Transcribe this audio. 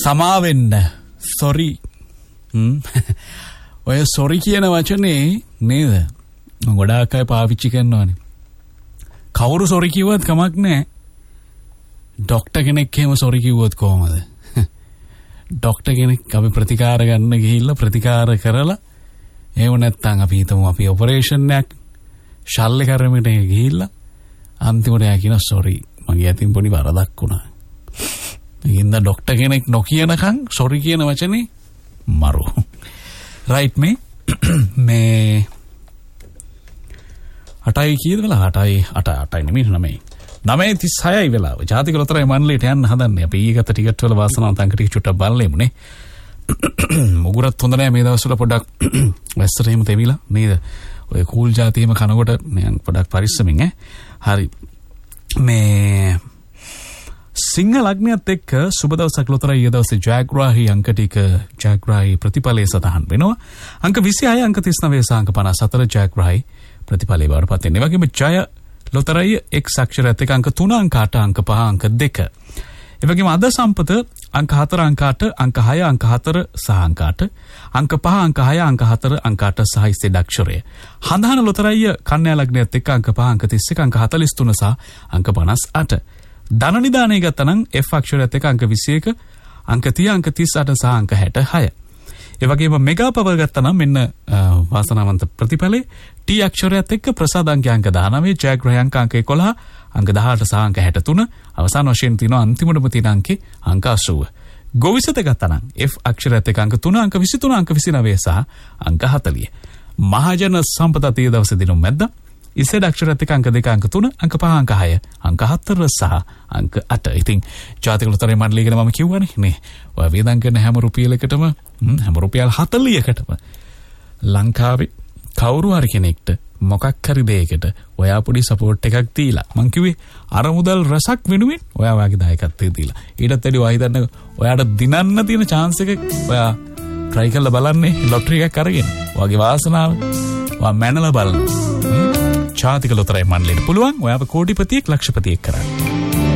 සමාවෙන්න සොරි ඔය සොරි කියන වචනේ නේද ගොඩාක් අය පාවිච්චි කරනවානේ කවුරු සොරි කිව්වත් කමක් නැහැ ડોක්ටර් කෙනෙක් එහෙම සොරි කිව්වොත් කොහමද ડોක්ටර් කෙනෙක් අපි ප්‍රතිකාර ගන්න ගිහිල්ලා ප්‍රතිකාර කරලා එහෙම නැත්නම් අපි හිතමු අපි ඔපරේෂන් එකක් ශල්්‍ය කර්මයට ගිහිල්ලා අන්තිමට යා කියන සොරි මගේ අතින් පොඩි වරදක් වුණා. ඉතින් ડોක්ටර් කෙනෙක් නොකියනකම් සොරි කියන වචනේ මරු. රයිට් මේ 8යි කීයද වෙලා 8යි නෙමෙයි 9යි 9:36යි වෙලාව. ජාතික ලොතරැයි මණ්ඩලයට යන්න හදන්නේ. අපි ඊගත ටිකට් වල වාසනාව තංක ටික චුට්ටක් බලලෙමුනේ. මුගුරත් හොඳ නැහැ මේ දවස්වල පොඩ්ඩක් වැස්සට එහෙම තෙවිලා නේද? ඔය කූල් ජාතියම කනකොට මම පොඩ්ඩක් පරිස්සමින් හරි. මේ සිංහ ලග්නයත් එක්ක සුබ දවසක් ලොතරැයි ඊ දවසේ ජයග්‍රාහී අංක ටික ජයග්‍රාහී ප්‍රතිඵලයේ සටහන් වෙනවා. අංක 26 අංක 39 සහ අංක 54 ජයග්‍රාහී ප්‍රතිඵලයේ බවටපත් වෙනවා. ඒ වගේම ජය ලොතරැයි එක් අක්ෂරයත් එක්ක අංක 3 අංක 8 අංක 5 අංක 2. ඒ වගේම අද සම්පත අංක 4 අංක 8 අංක 6 අංක 4 සහ අංක 8 අංක 5 අංක 6 අංක 4 අංක 8 සහ ඉස්සේ අක්ෂරය. හඳහන ලොතරැයි කන්‍යා ලග්නයත් එක්ක අංක 5 අංක 31 අංක 43 සහ අංක 58. ධන නිදානය ගත්තනම් F අක්ෂරයත් එක්ක අංක 21 අංක 30 අංක 38 සහ අංක 66. ඒ වගේම මෙගා පවර් ගත්තනම් මෙන්න වාසනාවන්ත ප්‍රතිඵලේ T අක්ෂරයත් එක්ක ප්‍රසාද අංක 19 ජයග්‍රහී අංක 11 අංක 18 සහ අංක 63 අවසාන වශයෙන් තියෙන අන්තිමටම තියෙන අංකේ අංක 80. ගොවිසත ගත්තනම් F අක්ෂරයත් එක්ක අංක 3 අංක 23 අංක 29 සහ අංක 40. මහජන සම්පත තේ දවසේ දිනුම් මැද්ද ඉස්සෙල් අක්ෂරයත් එක්ක අංක 2 අංක 3 අංක 5 අංක 6 අංක 4 සහ අංක 8. ඉතින් ජාතික ලොතරැයි මණ්ඩලය ගැන මම කිව්වනේ නේ. ඔය වේදම් කරන හැම රුපියලකටම හැම රුපියල් 40කටම ලංකාවේ කවුරු හරි කෙනෙක්ට මොකක් හරි දෙයකට ඔයා පොඩි සපෝට් එකක් දීලා මං කිව්වේ අර මුදල් රසක් වෙනුවෙන් ඔයා වාගේ දායකත්වය දීලා ඊටත් වැඩි ඔයා හිතන්න ඔයාට දිනන්න තියෙන chance එක ඔයා try කරලා බලන්නේ ලොටරි එකක් අරගෙන ඔයාගේ වාසනාව ඔයා මැනලා බලන්න ජාතික ලොතරැයි මණ්ඩලයට පුළුවන් ඔයාව කෝටිපතියෙක් ලක්ෂපතියෙක් කරන්න.